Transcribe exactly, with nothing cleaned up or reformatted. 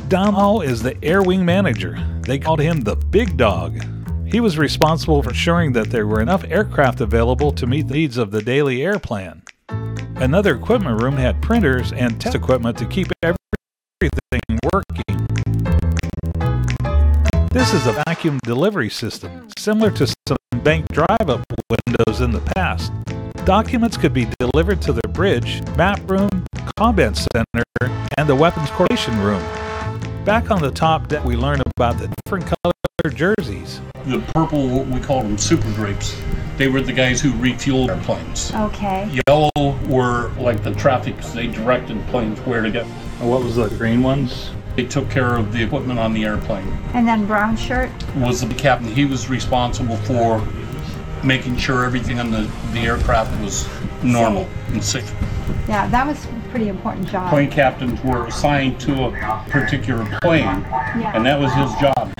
Downall is the Air Wing manager. They called him the Big Dog. He was responsible for ensuring that there were enough aircraft available to meet the needs of the daily air plan. Another equipment room had printers and test equipment to keep everything working. This is a vacuum delivery system, similar to some bank drive-up windows in the past. Documents could be delivered to the bridge, map room, combat center, and the weapons coordination room. Back on the top deck, we learn about the different colored jerseys. The purple, we called them super drapes. They were the guys who refueled airplanes. Okay. Yellow were like the traffic, they directed planes where to go. And what was the green ones? They took care of the equipment on the airplane. And then brown shirt? Was the captain. He was responsible for making sure everything on the, the aircraft was normal and safe. Yeah, that was a pretty important job. Plane captains were assigned to a particular plane, Yeah. and that was his job